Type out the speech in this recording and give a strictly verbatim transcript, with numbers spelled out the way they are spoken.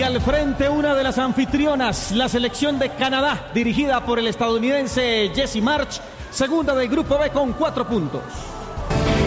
al frente una de las anfitrionas, la selección de Canadá, dirigida por el estadounidense Jesse March, segunda del Grupo B con cuatro puntos.